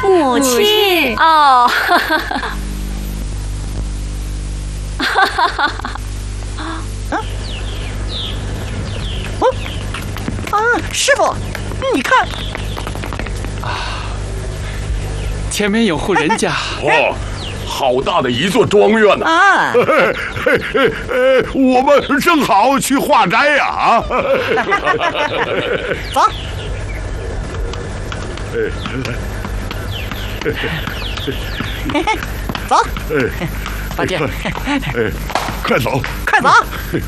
母亲。 哦， 师傅，你看， 前面有户人家。 哦，好大的一座庄园呐！ 啊， 我们正好去化斋呀！ 走，走， 哎， 老弟， 快走！ 快走！